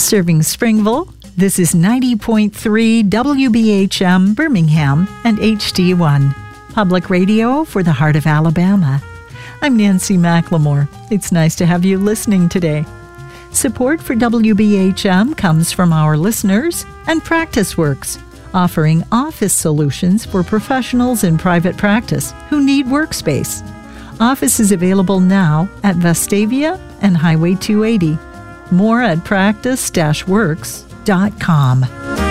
Serving Springville, this is 90.3 WBHM Birmingham and HD1, public radio for the heart of Alabama. I'm Nancy McLemore. It's nice to have you listening today. Support for WBHM comes from our listeners and PracticeWorks, offering office solutions for professionals in private practice who need workspace. Office is available now at Vestavia and Highway 280. More at practice-works.com.